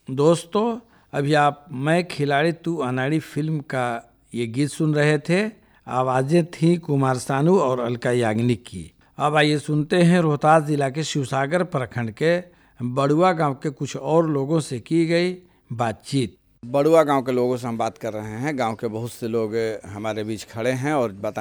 दोस्तों, अभी आप मैं खिलाड़ी तू अनाड़ी फिल्म का ये गीत सुन रहे थे। आवाज़ें थी कुमार सानू और अलका याग्निक की। अब आइए सुनते हैं रोहतास जिला के शिवसागर प्रखंड के बड़ुआ गांव के कुछ और लोगों से की गई बातचीत। बड़ुआ गांव के लोगों से हम बात कर रहे हैं। गांव के बहुत से लोग हमारे बीच खड़े हैं और बता